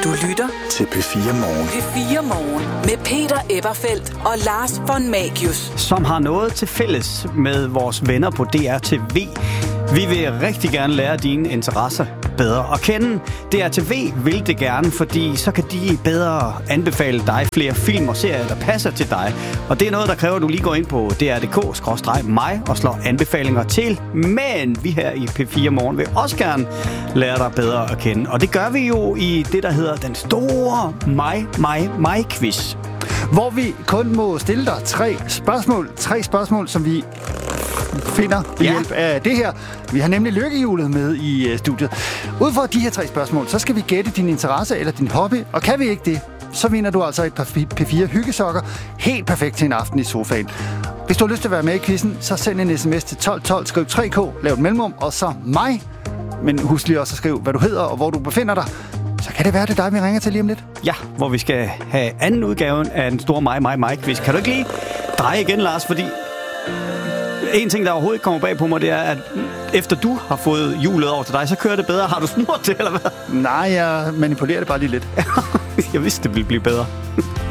Du lytter til P4 Morgen. P4 Morgen med Peter Eberfeldt og Lars von Magius. Som har noget til fælles med vores venner på DRTV. Vi vil rigtig gerne lære dine interesser bedre at kende. DRTV vil det gerne, fordi så kan de bedre anbefale dig flere film og serier, der passer til dig. Og det er noget, der kræver, at du lige går ind på dr.dk/mig og slår anbefalinger til. Men vi her i P4 Morgen vil også gerne lære dig bedre at kende. Og det gør vi jo i det, der hedder den store mig-quiz. Hvor vi kun må stille dig tre spørgsmål, som vi finder ved hjælp af det her. Vi har nemlig lykkehjulet med i studiet. Ud fra de her tre spørgsmål, så skal vi gætte din interesse eller din hobby, og kan vi ikke det, så vinder du altså et par P4 hyggesokker, helt perfekt til en aften i sofaen. Hvis du har lyst til at være med i quizzen, så send en sms til 1212, skriv 3K, lav et mellemrum, og så mig. Men husk lige også at skrive, hvad du hedder og hvor du befinder dig. Så kan det være, det er dig, vi ringer til lige om lidt. Ja, hvor vi skal have anden udgave af den store mig-quiz. Kan du ikke lige dreje igen, Lars? Fordi en ting, der overhovedet ikke kommer bag på mig, det er, at efter du har fået hjulet over til dig, så kører det bedre. Har du smurt det, eller hvad? Nej, jeg manipulerer det bare lige lidt. Jeg vidste, det ville blive bedre.